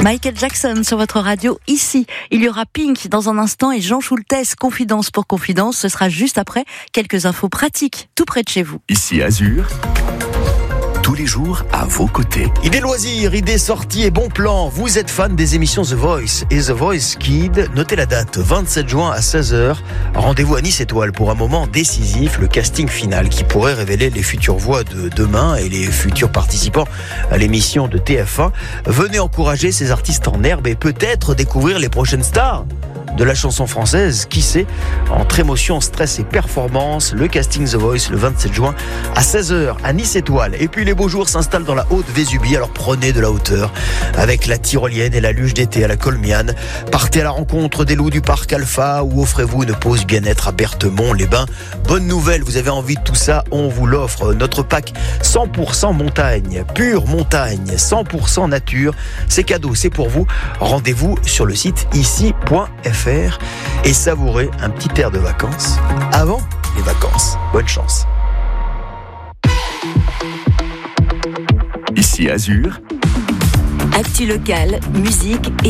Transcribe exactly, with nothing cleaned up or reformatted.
Michael Jackson sur votre radio ici. Il y aura Pink dans un instant et Jean Schultes, Confidence pour Confidence. Ce sera juste après quelques infos pratiques tout près de chez vous. Ici Azur, tous les jours à vos côtés. Idées loisirs, idées sorties et bons plans. Vous êtes fan des émissions The Voice et The Voice Kids. Notez la date, vingt-sept juin à seize heures. Rendez-vous à Nice Étoile pour un moment décisif, le casting final qui pourrait révéler les futures voix de demain et les futurs participants à l'émission de T F un. Venez encourager ces artistes en herbe et peut-être découvrir les prochaines stars de la chanson française, qui sait. Entre émotion, stress et performance, le casting The Voice le vingt-sept juin à seize heures à Nice Étoile. Et puis les beaux jours s'installent dans la Haute-Vésubie, alors prenez de la hauteur avec la tyrolienne et la luge d'été à la Colmiane. Partez à la rencontre des loups du parc Alpha ou offrez-vous une pause bien-être à Berthemont-les-Bains. Bonne nouvelle, vous avez envie de tout ça, on vous l'offre. Notre pack cent pour cent montagne, pure montagne, cent pour cent nature. C'est cadeau, c'est pour vous. Rendez-vous sur le site ici point f r et savourez un petit air de vacances avant les vacances. Bonne chance. Ici Azur, Actu locale, musique et